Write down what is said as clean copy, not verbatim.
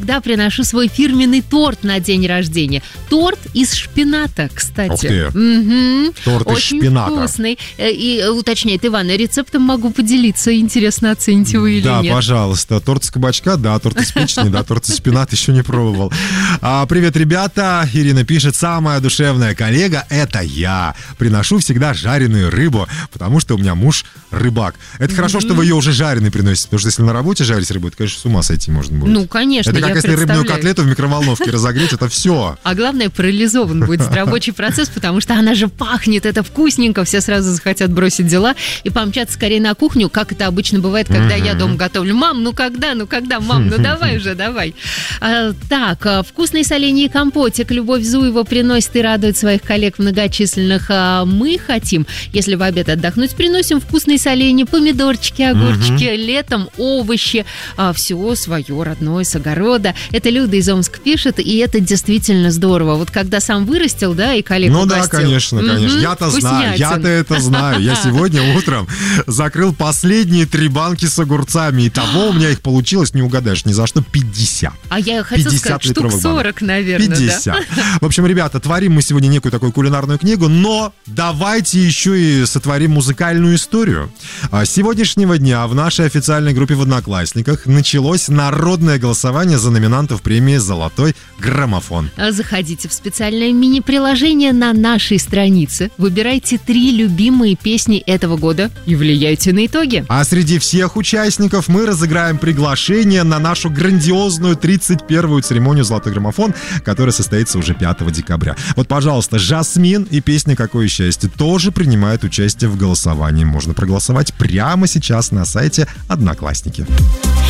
всегда приношу свой фирменный торт на день рождения. Торт из шпината, кстати. Ух ты. Угу. Торт из Очень шпината. вкусный. И уточняет Иван, рецептом могу поделиться. Интересно, оцените вы или нет. Да, пожалуйста. Торт из кабачка, да, торт из печени, да, торт из шпината еще не пробовал. Привет, ребята. Ирина пишет, самая душевная коллега — это я. Приношу всегда жареную рыбу, потому что у меня муж рыбак. Это хорошо, что вы ее уже жареной приносите, потому что если на работе жарить рыбу, это, конечно, с ума сойти можно будет. Ну, конечно, это как я если рыбную котлету в микроволновке разогреть, это все. А главное, парализован будет рабочий процесс, потому что она же пахнет, это вкусненько, все сразу захотят бросить дела и помчаться скорее на кухню, как это обычно бывает, когда я дома готовлю. Мам, ну когда, мам, ну давай уже, давай. Так, вкусный соленье и компотик Любовь Зуева приносит и радует своих коллег многочисленных. Мы хотим, если в обед отдохнуть, приносим вкусные соленья, помидорчики, огурчики, летом овощи, все свое родное с огорода. Это Люда из Омска пишет, и это действительно здорово. Вот когда сам вырастил, да, и коллег угостил. Да, конечно. Я-то знаю, я-то это знаю. Я сегодня утром закрыл последние 3 банки с огурцами. И того у меня их получилось, не угадаешь, ни за что, 50. А я хотела сказать, штук 40, наверное. 50. Да? В общем, ребята, творим мы сегодня некую такую кулинарную книгу, но давайте еще и сотворим музыкальную историю. С сегодняшнего дня в нашей официальной группе в Одноклассниках началось народное голосование за номинантов премии «Золотой граммофон». Заходите в специальное мини-приложение на нашей странице, выбирайте 3 любимые песни этого года и влияйте на итоги. А среди всех участников мы разыграем приглашение на нашу грандиозную 31-ю церемонию «Золотой граммофон», которая состоится уже 5 декабря. Вот, пожалуйста, Жасмин и песня «Какое счастье» тоже принимают участие в голосовании. Можно проголосовать прямо сейчас на сайте Одноклассники.